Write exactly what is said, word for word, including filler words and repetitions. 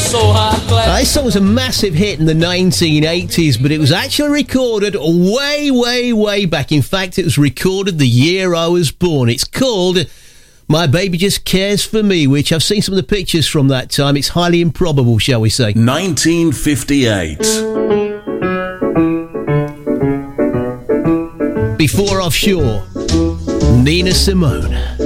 so hard, Claire. This song was a massive hit in the nineteen eighties, but it was actually recorded way, way, way back. In fact, it was recorded the year I was born. It's called My Baby Just Cares For Me, which I've seen some of the pictures from that time. It's highly improbable, shall we say. nineteen fifty-eight. Before Offshore, Nina Simone.